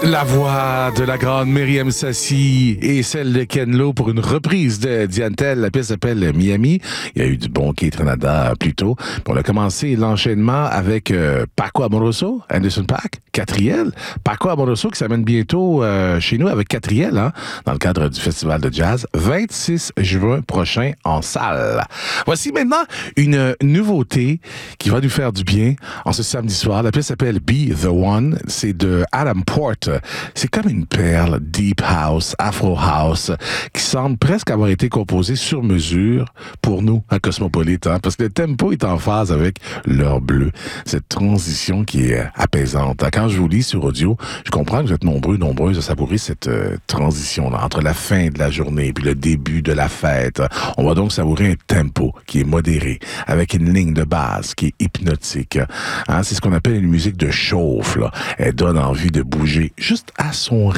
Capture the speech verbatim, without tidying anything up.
La voix de la grande Myriam Sassi et celle de Ken Lo pour une reprise de Diane Tell. La pièce s'appelle Miami. Il y a eu du bon Keith Renada plus tôt. On a commencé l'enchaînement avec euh, Paco Amoroso, Anderson .Paak, Catriel. Paco Amoroso qui s'amène bientôt euh, chez nous avec Catriel, hein, dans le cadre du Festival de Jazz, vingt-six juin prochain en salle. Voici maintenant une nouveauté qui va nous faire du bien en ce samedi soir. La pièce s'appelle Be the One. C'est de Adam Porte. C'est comme une perle deep house, afro house, qui semble presque avoir été composée sur mesure pour nous, à Cosmopolite, hein, parce que le tempo est en phase avec l'heure bleue. Cette transition qui est apaisante. Quand je vous lis sur audio, je comprends que vous êtes nombreux, nombreuses à savourer cette euh, transition-là entre la fin de la journée et le début de la fête. On va donc savourer un tempo qui est modéré, avec une ligne de base qui est hypnotique. Hein, c'est ce qu'on appelle une musique de chauffe, là. Elle donne envie de bouger juste à son rythme.